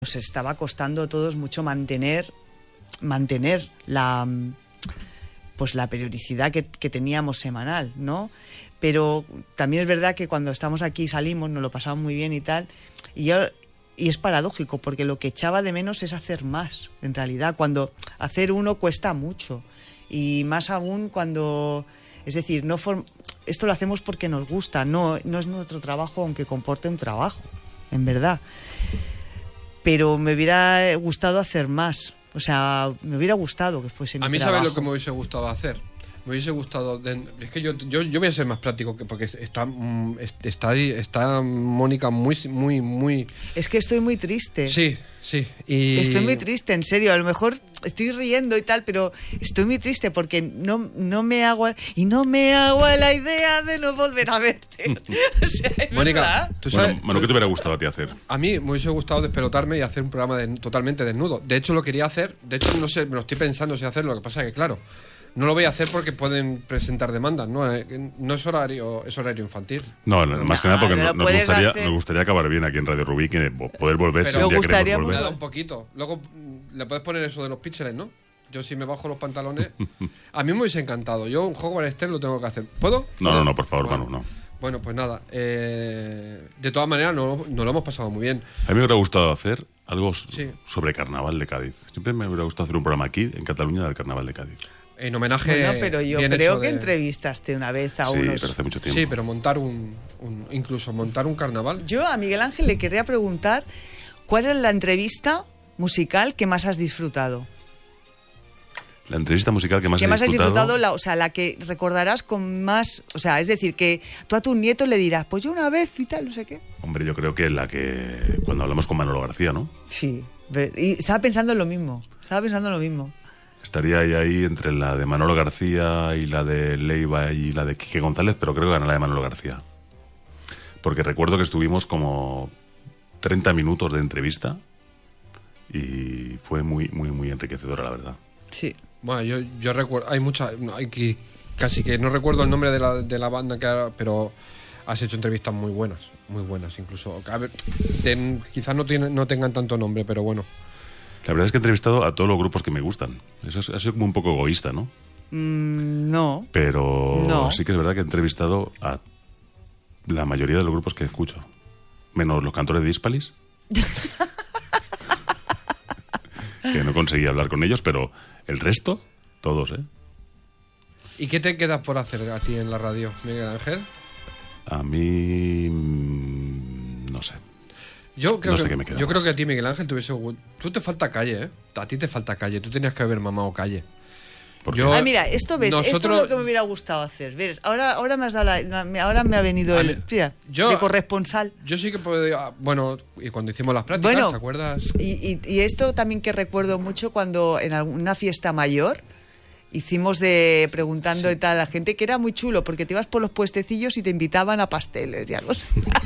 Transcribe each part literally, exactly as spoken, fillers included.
Nos estaba costando a todos mucho mantener, mantener la, pues la periodicidad que, que teníamos semanal, ¿no? Pero también es verdad que cuando estamos aquí salimos, nos lo pasamos muy bien y tal, y yo, y es paradójico, porque lo que echaba de menos es hacer más, en realidad, cuando hacer uno cuesta mucho, y más aún cuando, es decir, no form, esto lo hacemos porque nos gusta, no, no es nuestro trabajo, aunque comporte un trabajo, en verdad. Pero me hubiera gustado hacer más. O sea, me hubiera gustado que fuese mi A mí, trabajo. ¿sabes lo que me hubiese gustado hacer? Me hubiese gustado... De, es que yo, yo, yo voy a ser más práctico, que porque está, está, está Mónica muy, muy, muy... Es que estoy muy triste. Sí, sí. Y... Estoy muy triste, en serio. A lo mejor estoy riendo y tal, pero estoy muy triste porque no, no me hago... Y no me hago la idea de no volver a verte. O sea, ¿es Mónica, verdad? ¿tú sabes? Bueno, bueno, ¿qué te hubiera gustado a ti hacer? A mí me hubiese gustado despelotarme y hacer un programa de, totalmente desnudo. De hecho, lo quería hacer. De hecho, no sé, me lo estoy pensando si hacerlo. Lo que pasa es que, claro, no lo voy a hacer porque pueden presentar demandas. No, no es horario, es horario infantil. No, no, más que nada porque no nos gustaría, hacer... nos gustaría acabar bien aquí en Radio Rubí, que poder volver Pero si un día gustaría queremos volver. Nada, un poquito. Luego le puedes poner eso de los píxeles, ¿no? Yo si me bajo los pantalones... A mí me hubiese encantado. Yo un Hogwarts Extern lo tengo que hacer. ¿Puedo? No, no, no, por favor, bueno, Manu, no. Bueno, pues nada. Eh, de todas maneras, nos no lo hemos pasado muy bien. A mí me hubiera gustado hacer algo Sí. sobre Carnaval de Cádiz. Siempre me hubiera gustado hacer un programa aquí, en Cataluña, del Carnaval de Cádiz. En homenaje... Bueno, pero yo bien creo hecho que de... entrevistaste una vez a Sí, unos... pero hace mucho tiempo. Sí, pero montar un, un... Incluso montar un carnaval. Yo a Miguel Ángel le querría preguntar ¿cuál es la entrevista musical que más has disfrutado? La entrevista musical que más que he más has disfrutado... disfrutado, la, o sea, la que recordarás con más... O sea, es decir, que tú a tu nieto le dirás, pues yo una vez y tal, no sé qué. Hombre, yo creo que la que... Cuando hablamos con Manolo García, ¿no? Sí, y estaba pensando en lo mismo, estaba pensando en lo mismo. Estaría ahí, ahí entre la de Manolo García y la de Leiva y la de Quique González, pero creo que gana la de Manolo García. Porque recuerdo que estuvimos como treinta minutos de entrevista y fue muy, muy, muy enriquecedora, la verdad. Sí. Bueno, yo, yo recuerdo... Hay muchas... Hay que, casi que no recuerdo el nombre de la, de la banda, que ahora, pero has hecho entrevistas muy buenas. Muy buenas, incluso. A ver, ten, quizás no, tiene, no tengan tanto nombre, pero bueno. La verdad es que he entrevistado a todos los grupos que me gustan. Eso es, ha sido como un poco egoísta, ¿no? Mm, no. Pero No. sí que es verdad que he entrevistado a la mayoría de los grupos que escucho. Menos los Cantores de Hispalis. Que no conseguí hablar con ellos, pero el resto, todos, ¿eh? ¿Y qué te quedas por hacer a ti en la radio, Miguel Ángel? A mí... mmm, no sé. Yo creo, No sé que, qué me queda yo más. creo que a ti, Miguel Ángel, te hubiese... Tú te falta calle, ¿eh? A ti te falta calle. Tú tenías que haber mamado calle. ¿Por Yo- qué? Ah, mira, esto ves, esto nosotros- es lo que me hubiera gustado hacer. ¿Ves? Ahora, ahora me has dado la, ahora me ha venido A el mí- tía, yo- de corresponsal. Yo sí que podía... Bueno, y cuando hicimos las prácticas, Bueno, ¿te acuerdas? Y, y, y esto también que recuerdo mucho cuando en alguna fiesta mayor hicimos de preguntando Sí. y tal a la gente, que era muy chulo porque te ibas por los puestecillos y te invitaban a pasteles y algo así.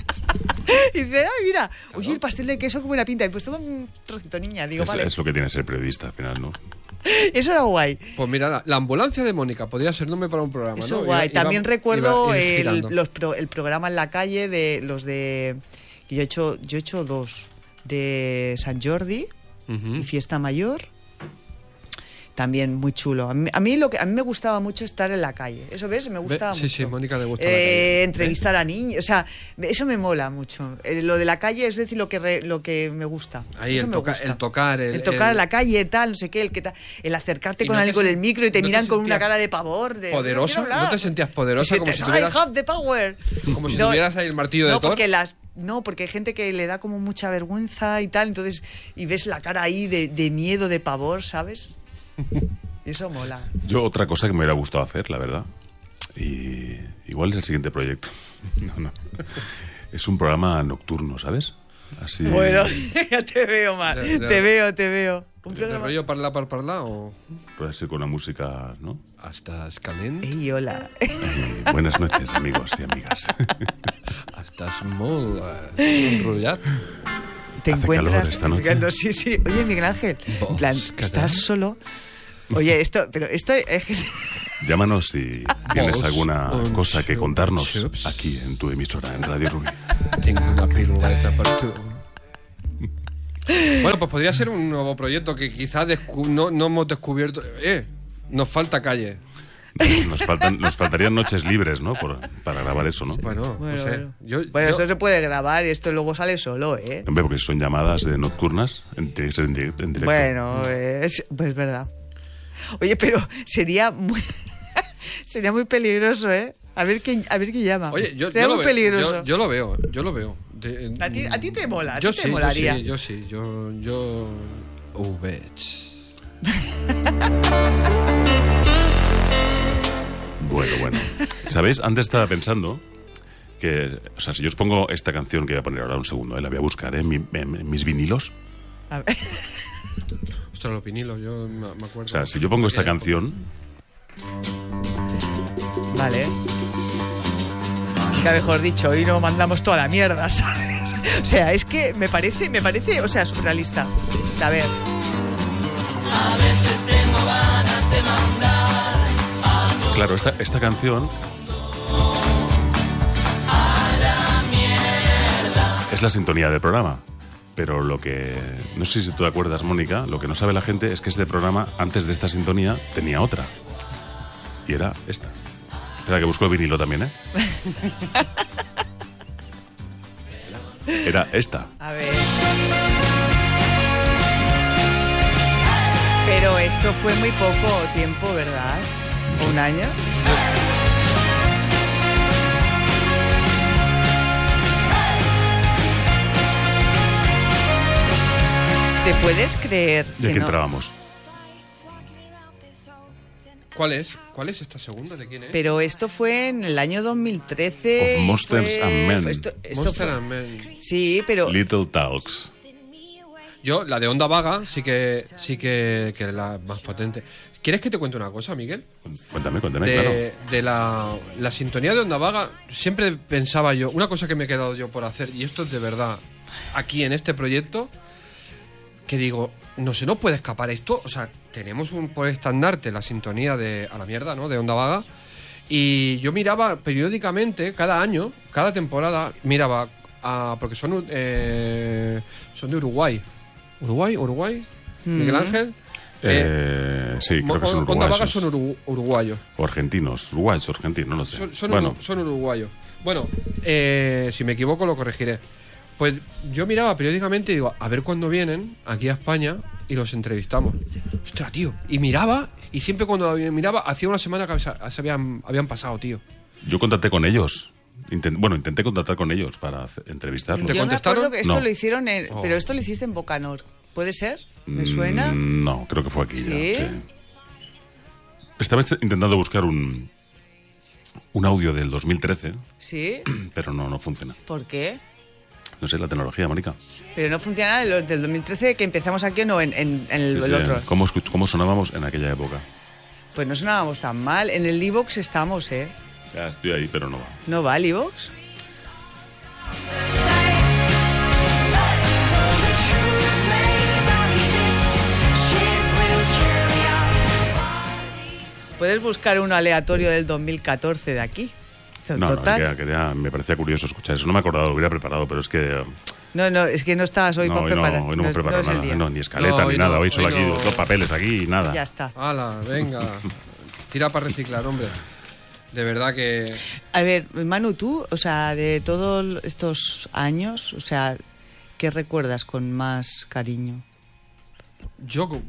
Y dices, ay, mira, oye, el pastel de queso, qué buena pinta. Y pues toma un trocito, niña. Digo, Es, vale. es lo que tiene ser periodista al final, ¿no? Eso era guay. Pues mira, la, la ambulancia de Mónica podría ser nombre para un programa, Eso ¿no? guay. Iba- También iba- recuerdo iba- iba el, girando. los pro- el programa en la calle de los de... Yo he hecho, yo he hecho dos. De San Jordi Ujú. y Fiesta Mayor. También muy chulo. A mí, a mí lo que a mí me gustaba mucho estar en la calle. Eso, ¿ves? Me gustaba Ve- sí, mucho. sí, Mónica le gusta la Eh, calle. entrevistar a niños, o sea, eso me mola mucho. Eh, lo de la calle es decir lo que re- lo que me gusta. Ahí Eso el, me toca- gusta. el tocar, el, El tocar el- en la calle, tal, no sé qué, el que ta- el acercarte Y con no te alguien con el sen- micro y te no te miran con una sentías cara de pavor. De, poderosa, "No quiero ¿no te hablar". sentías poderosa Que como te- si I tuvieras- have the power. como si No, tuvieras ahí el martillo de no, Thor? porque las no, porque hay gente que le da como mucha vergüenza y tal, entonces y ves la cara ahí de, de miedo, de pavor, ¿sabes? Y eso mola. Yo otra cosa que me hubiera gustado hacer, la verdad, y igual es el siguiente proyecto. No, no. Es un programa nocturno, ¿sabes? Así... Bueno, ya te veo más. Ya, ya. Te veo, te veo. Un ¿El programa. rollo parla per parlar o Así con una música, ¿no? estás caliente? Ey, hola. Eh, buenas noches, amigos y amigas. Estás molt eh, enrotllat. Te Hace encuentras calor esta noche. No, sí, sí. Oye, Miguel Ángel, Vos, en plan, ¿qué ¿estás tal? solo? Oye, esto, pero esto es que- Llámanos si tienes Vos, alguna un cosa que chup, contarnos chups. aquí en tu emisora, en Radio Rubí. Tengo una piruleta per tu. Bueno, pues podría ser un nuevo proyecto que quizás descu- no, no hemos descubierto. Eh, nos falta calle. Nos, faltan, nos faltarían noches libres, ¿no? Por, para grabar eso, ¿no? Bueno, Bueno, no sé. bueno. Yo, Bueno, yo- esto se puede grabar y esto luego sale solo, ¿eh? Hombre, porque son llamadas de nocturnas, en, tiene que ser en, di- en directo. Bueno, es, pues es verdad. Oye, pero sería muy sería muy peligroso, ¿eh? A ver quién, a ver quién llama. Oye, yo, sería yo lo muy veo, peligroso. yo, yo lo veo, yo lo veo. De- ¿A ti- a ti te mola? ¿A Yo ti te sí, molaría? yo sí, yo sí, yo, yo, oh, bitch. Bueno, bueno. ¿Sabéis? Antes estaba pensando que, o sea, si yo os pongo esta canción que voy a poner ahora un segundo, ¿eh? La voy a buscar, ¿eh? En, mi- en- en mis vinilos. A ver. Ostras, los vinilos, yo me me acuerdo. O sea, si yo pongo esta canción, Vale. Que mejor dicho, hoy no mandamos toda la mierda, ¿sabes? O sea, es que me parece, me parece, o sea, surrealista. A ver. claro, esta, esta canción es la sintonía del programa. Pero lo que, no sé si tú te acuerdas, Mónica, lo que no sabe la gente es que este programa, antes de esta sintonía, tenía otra. Y era esta. Espera, que busco el vinilo también, ¿eh? Era esta. A ver. Pero esto fue muy poco tiempo, ¿verdad? ¿Un año? ¿Te puedes creer ¿De que qué no? entrábamos? ¿Cuál es? ¿Cuál es esta segunda? ¿De quién es? Pero esto fue en el año dos mil trece. Of y Monsters fue- and Men. fue Esto, esto Monster fue- and Men. Sí, pero Little Talks. Yo, la de Onda Vaga, sí que sí que, que es la más potente. ¿Quieres que te cuente una cosa, Miguel? Cuéntame, cuéntame, De, claro. de la, la sintonía de Onda Vaga, siempre pensaba yo, una cosa que me he quedado yo por hacer, y esto es de verdad, aquí en este proyecto, que digo, no se nos puede escapar esto. O sea, tenemos un por estandarte la sintonía de a la mierda, ¿no? De Onda Vaga. Y yo miraba periódicamente, cada año, cada temporada, miraba, a, porque son, eh, son de Uruguay. ¿Uruguay? ¿Uruguay? ¿Miguel Ángel? Eh, sí, creo que son Onda uruguayos. Vaga son uru- uruguayos. O argentinos, uruguayos o argentinos, no lo sé. Son, son bueno, uru- son uruguayos. Bueno, eh, si me equivoco lo corregiré. Pues yo miraba periódicamente y digo, a ver cuándo vienen aquí a España y los entrevistamos. Ostras, tío. Y miraba, y siempre cuando miraba, hacía una semana que se se habían, habían pasado, tío. yo contacté con ellos. Intent- bueno, intenté contactar con ellos para hace- entrevistarlos. ¿Te yo me contestaron? acuerdo que esto No. lo hicieron en, Oh. pero esto lo hiciste en Bocanor. ¿Puede ser? ¿Me suena? Mm, no, creo que fue aquí. ya, ¿Sí? sí. Estaba est- intentando buscar un, un audio del dos mil trece, Sí. pero no, no funciona. ¿Por qué? No sé, la tecnología, Mónica. Pero no funciona de los del dos mil trece que empezamos aquí o no en, en- en el, Sí, el sí, otro. ¿Cómo, escuch- ¿Cómo sonábamos en aquella época? Pues no sonábamos tan mal. En el iVoox estamos, ¿eh? Ya estoy ahí, pero no va. ¿No va el iVoox? Puedes buscar uno aleatorio del dos mil catorce de aquí. No, no, Total. que- que ya me parecía curioso escuchar eso. No me he acordado, lo hubiera preparado, pero es que... eh, No, no, es que no estabas hoy no, para hoy no, preparar. hoy no hemos es- preparado es el nada. día. No, ni escaleta No, hoy ni nada. no, Hoy solo hoy aquí no. dos papeles aquí y nada. Ya está. ¡Hala, venga! Tira para reciclar, hombre. De verdad que... A ver, Manu, tú, o sea, de todos estos años, o sea, ¿qué recuerdas con más cariño? Yo con,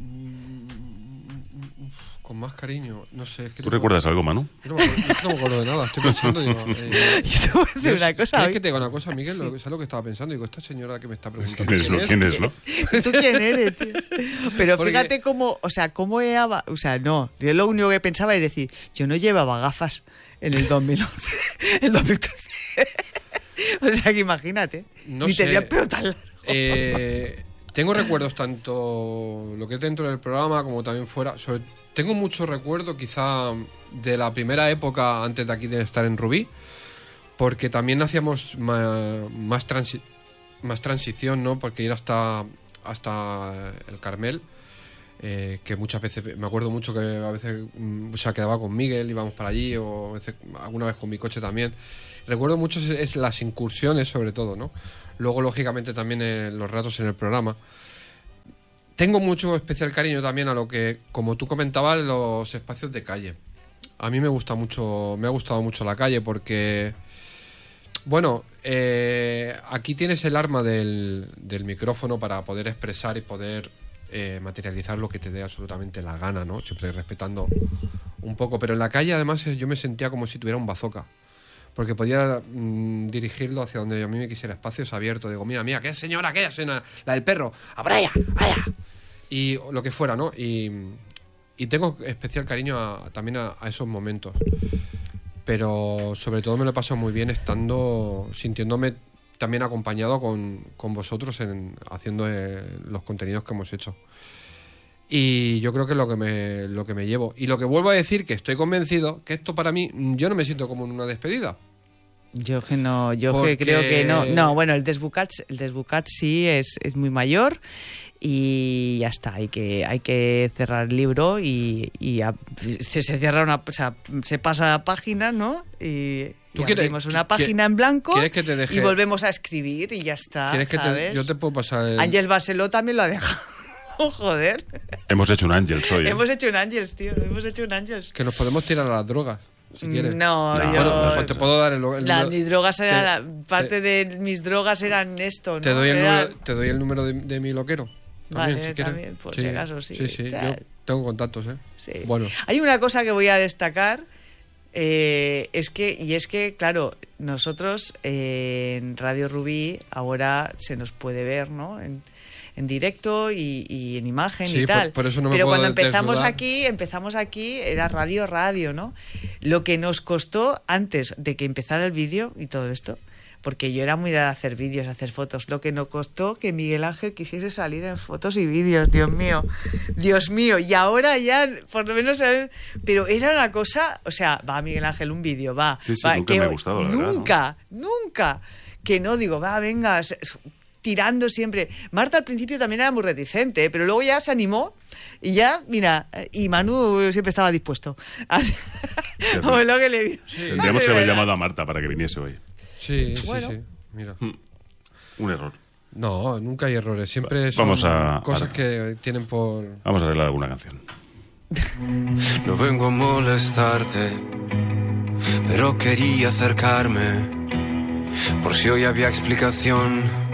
con más cariño, no sé. Es que ¿Tú no- recuerdas algo, Manu? Yo no, me acuerdo, yo no me acuerdo de nada, estoy pensando, digo... eh, Yo te voy a decir yo- una cosa. ¿Quieres hoy. que te diga una cosa, Miguel? Lo- ¿Sabes lo que estaba pensando? Digo, esta señora que me está preguntando... ¿Quién es, no? ¿Quién es, no? ¿Tú quién eres, tío? Pero Porque- fíjate cómo, o sea, cómo era, o sea, no, yo lo único que pensaba es decir, yo no llevaba gafas en el dos mil once, el dos mil trece. O sea, que imagínate, No ni sé. tenía el pelo tan largo. Eh, tengo recuerdos tanto lo que es dentro del programa como también fuera. Sobre- tengo muchos recuerdos quizá de la primera época antes de aquí de estar en Rubí, porque también hacíamos ma- más, transi- más transición, ¿no? Porque ir hasta, hasta el Carmel, eh, que muchas veces, me acuerdo mucho que a veces mm, o sea, quedaba con Miguel, íbamos para allí, o a veces, alguna vez con mi coche también. recuerdo mucho es, es las incursiones, sobre todo, ¿no? Luego, lógicamente, también eh, los ratos en el programa. Tengo mucho especial cariño también a lo que, como tú comentabas, los espacios de calle. A mí me gusta mucho, me ha gustado mucho la calle porque, bueno, eh, aquí tienes el arma del, del micrófono para poder expresar y poder eh, materializar lo que te dé absolutamente la gana, ¿no? Siempre respetando un poco. Pero en la calle, además, yo me sentía como si tuviera un bazooka. Porque podía mmm, dirigirlo hacia donde a mí me quisiera, espacios abiertos. Digo, mira, mira, qué señora, aquella señora, la del perro, ¡abraya, vaya! Y lo que fuera, ¿no? Y, y tengo especial cariño a, también a, a esos momentos. Pero sobre todo me lo he pasado muy bien estando, sintiéndome también acompañado con, con vosotros en haciendo eh, los contenidos que hemos hecho. Y yo creo que es lo que me lo que me llevo. Y lo que vuelvo a decir, que estoy convencido que esto para mí, yo no me siento como en una despedida. Yo que no, yo Porque... que creo que no. No, bueno, el Desbucat, el Desbucat sí es, es muy mayor y ya está. Hay que hay que cerrar el libro y, y a, se, se cierra una, o sea, se pasa a página, ¿no? Y, y abrimos una página en blanco que te deje... y volvemos a escribir y ya está. ¿Quieres que ¿sabes? te, yo te puedo pasar el... Ángel Barceló también lo ha dejado. Joder. Hemos hecho un Ángels hoy, ¿eh? Hemos hecho un Ángels, tío. Hemos hecho un Ángels. Que nos podemos tirar a las drogas, si quieres. No, no yo... Bueno, pues te puedo dar el... el la, número... mis drogas eran... te, la, parte te, de mis drogas eran esto, ¿no? Te doy el, Era... número, te doy el número de, de mi loquero. También, Vale, si quieres. también, por sí, si acaso, sí. Sí, sí, o sea, yo tengo contactos, ¿eh? Sí. Bueno. Hay una cosa que voy a destacar, eh, es que, y es que, claro, nosotros eh, en Radio Rubí ahora se nos puede ver, ¿no? En, en directo y, y en imagen sí, y tal. Por, por eso no me Pero puedo cuando empezamos desnudar. aquí, empezamos aquí, era radio, radio, ¿no? Lo que nos costó antes de que empezara el vídeo y todo esto, porque yo era muy de hacer vídeos, hacer fotos, lo que nos costó que Miguel Ángel quisiese salir en fotos y vídeos, Dios mío, Dios mío, y ahora ya, por lo menos, ¿sabes? Pero era una cosa, o sea, va Miguel Ángel, un vídeo, va. Sí, sí, va, nunca que, me ha gustado, la verdad, Nunca, ¿no? nunca, que no, digo, va, venga, tirando siempre. Marta al principio también era muy reticente, ¿eh? Pero luego ya se animó y ya, mira, y Manu siempre estaba dispuesto. Sí, o lo que le vi. Sí. Tendríamos que haber llamado a Marta para que viniese hoy. Sí, Bueno. sí, sí. Mira. Un error. No, nunca hay errores. Siempre son Vamos a- cosas a- que tienen por... Vamos a arreglar alguna canción. No vengo a molestarte, pero quería acercarme, por si hoy había explicación.